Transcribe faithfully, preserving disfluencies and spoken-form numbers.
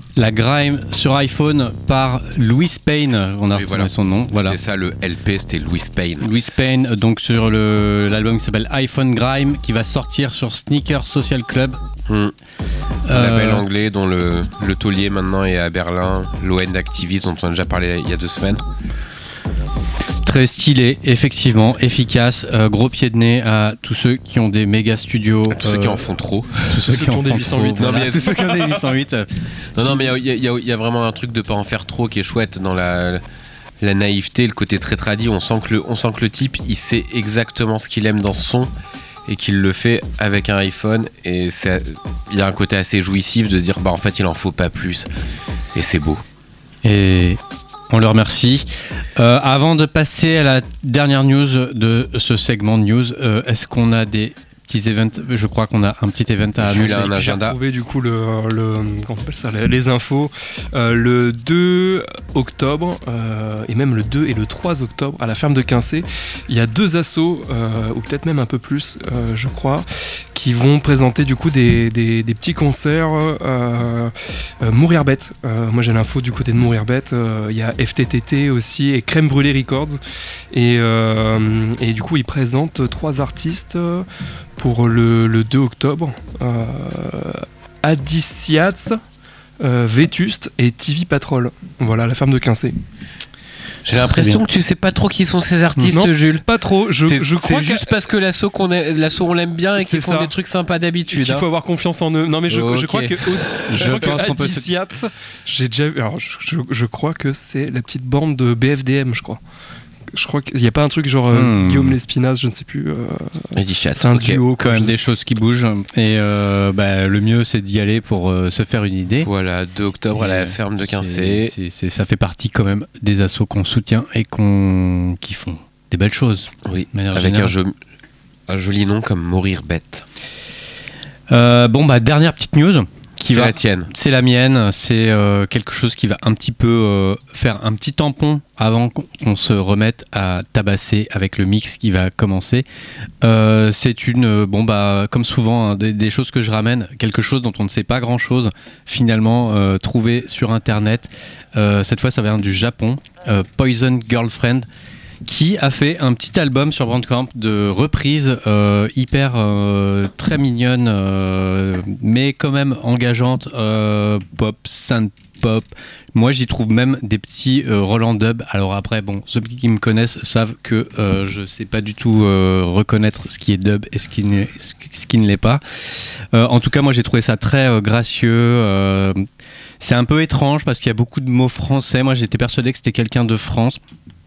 La grime sur iPhone par Louis Payne, on a retrouvé voilà. son nom. Voilà. C'est ça, le L P, c'était Louis Payne. Louis Payne, donc sur le, l'album qui s'appelle iPhone Grime, qui va sortir sur Sneaker Social Club. Mmh. Euh, Un label anglais dont le, le taulier maintenant est à Berlin, l'O N d'Activis, dont on a déjà parlé il y a deux semaines. Très stylé, effectivement, efficace, euh, gros pied de nez à tous ceux qui ont des méga studios. À tous euh, ceux qui en font trop. Tous ceux, ceux qui, qui ont des huit cent huit. Non, mais tous ceux qui ont des huit cent huit. Non, non, mais il y, y, y a vraiment un truc de pas en faire trop qui est chouette dans la, la naïveté, le côté très tradi. On sent que le, on sent que le type, il sait exactement ce qu'il aime dans ce son et qu'il le fait avec un iPhone. Et il y a un côté assez jouissif de se dire, bah en fait, il en faut pas plus. Et c'est beau. Et... on le remercie. Euh, avant de passer à la dernière news de ce segment de news, euh, est-ce qu'on a des petits events ? Je crois qu'on a un petit event à annoncer. Un J'ai retrouvé du coup le, le comment on appelle ça, les, les infos. Euh, le deux octobre euh, et même le deux et le trois octobre à la ferme de Quincé, il y a deux assos euh, ou peut-être même un peu plus, euh, je crois, qui vont présenter du coup des, des, des petits concerts euh, euh, Mourir Bête. Euh, moi j'ai l'info du côté de Mourir Bête. Il euh, y a F T T T aussi et Crème Brûlée Records. Et, euh, et du coup ils présentent trois artistes pour le, le deux octobre. Euh, Addiciats, euh, Vétuste et T V Patrol. Voilà, la ferme de Quincé. J'ai l'impression que tu sais pas trop qui sont ces artistes, non, Jules. Pas trop. Je, je crois c'est juste parce que l'assaut qu'on a, l'assaut on l'aime bien et qu'ils font ça. Des trucs sympas d'habitude. Il hein. faut avoir confiance en eux. Non mais je, okay. je crois que je, je crois pense que qu'on Addiciats, peut... j'ai déjà. Alors je, je, je crois que c'est la petite bande de B F D M, je crois. Je crois qu'il n'y a pas un truc genre euh, hmm. Guillaume Lespinasse, je ne sais plus. Euh, c'est un okay. duo. Quand même des choses qui bougent. Et euh, bah, le mieux, c'est d'y aller pour euh, se faire une idée. Voilà, deux octobre et à la ferme de Quincé. C'est, c'est, ça fait partie quand même des assos qu'on soutient et qu'on, qui font des belles choses. Oui, avec un, jo- un joli nom comme Mourir Bête. Euh, bon, bah, dernière petite news. Qui c'est va, la tienne. C'est la mienne. C'est euh, quelque chose qui va un petit peu euh, faire un petit tampon avant qu'on se remette à tabasser avec le mix qui va commencer. Euh, c'est une, euh, bon bah comme souvent, hein, des, des choses que je ramène, quelque chose dont on ne sait pas grand-chose finalement euh, trouvé sur internet. Euh, cette fois, ça vient du Japon. Euh, Poison Girlfriend, qui a fait un petit album sur Bandcamp de reprises euh, hyper euh, très mignonne euh, mais quand même engageante, euh, pop, synth pop. Moi j'y trouve même des petits euh, Roland dub. Alors après bon, ceux qui me connaissent savent que euh, je sais pas du tout euh, reconnaître ce qui est dub et ce qui ne, ce qui ne l'est pas. Euh, en tout cas moi j'ai trouvé ça très euh, gracieux. Euh, c'est un peu étrange parce qu'il y a beaucoup de mots français. Moi j'étais persuadé que c'était quelqu'un de France.